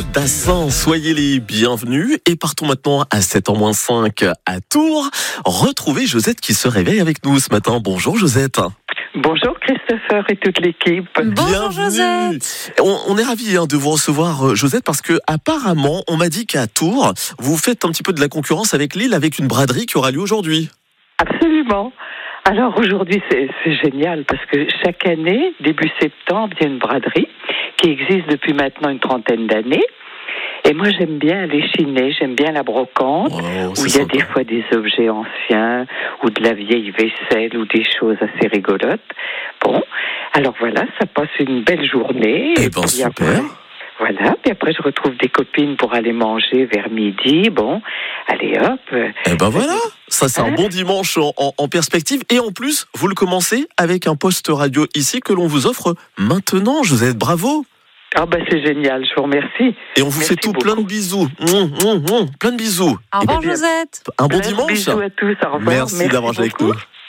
Dassin. Soyez les bienvenus et partons maintenant à 7h-5 à Tours. Retrouvez Josette qui se réveille avec nous ce matin. Bonjour Josette. Bonjour Christopher et toute l'équipe. Bonjour Josette. On est ravis de vous recevoir Josette parce que apparemment on m'a dit qu'à Tours vous faites un petit peu de la concurrence avec Lille avec une braderie qui aura lieu aujourd'hui. Absolument. Alors aujourd'hui c'est génial parce que chaque année, début septembre, il y a une braderie qui existe depuis maintenant une trentaine d'années. Et moi, j'aime bien aller chiner, j'aime bien la brocante, où il y a des fois des objets anciens, ou de la vieille vaisselle, ou des choses assez rigolotes. Bon, alors voilà, ça passe une belle journée. Eh ben, super. Après, voilà, puis après, je retrouve des copines pour aller manger vers midi. Bon, allez hop. Eh ben voilà, ça c'est un bon dimanche en perspective. Et en plus, vous le commencez avec un poste radio ici que l'on vous offre maintenant. Josette, bravo. Ah ben c'est génial, je vous remercie. Et on vous fait tout plein de bisous. Plein de bisous. Au revoir Josette. Un bon dimanche. Bisous à tous, au revoir. Merci d'avoir joué avec nous.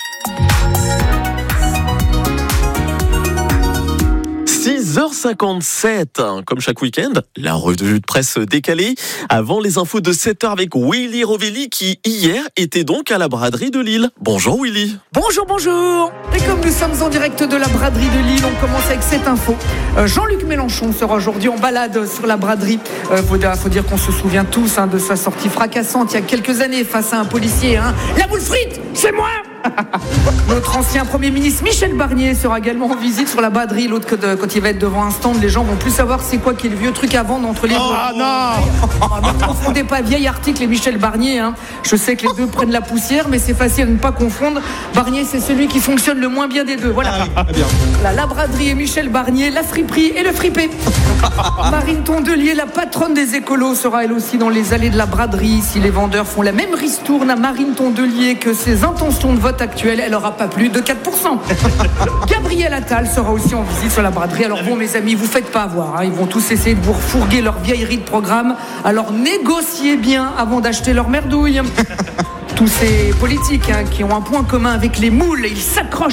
6h57, comme chaque week-end, la revue de presse décalée. Avant les infos de 7h avec Willy Rovelli qui hier était donc à la braderie de Lille. Bonjour Willy. Bonjour. Et comme nous sommes en direct de la braderie de Lille, on commence avec cette info. Jean-Luc Mélenchon sera aujourd'hui en balade sur la braderie. Faut dire qu'on se souvient tous de sa sortie fracassante il y a quelques années face à un policier. La boule frite, c'est moi. Notre ancien Premier ministre Michel Barnier sera également en visite sur la braderie. L'autre, quand il va être devant un stand, les gens vont plus savoir c'est quoi qui est le vieux truc à vendre entre les deux. Ah non. Ne confondez pas vieil article et Michel Barnier. Je sais que les deux prennent la poussière, mais c'est facile à ne pas confondre. Barnier, c'est celui qui fonctionne le moins bien des deux. Voilà. La braderie et Michel Barnier, la friperie et le fripé. Marine Tondelier, la patronne des écolos, sera elle aussi dans les allées de la braderie. Si les vendeurs font la même ristourne à Marine Tondelier que ses intentions de vote actuelles, elle n'aura pas plus de 4%. Gabriel Attal sera aussi en visite sur la braderie. Alors bon, mes amis, vous faites pas avoir. Ils vont tous essayer de vous refourguer leur vieillerie de programme. Alors négociez bien avant d'acheter leur merdouille. Tous ces politiques qui ont un point commun avec les moules, ils s'accrochent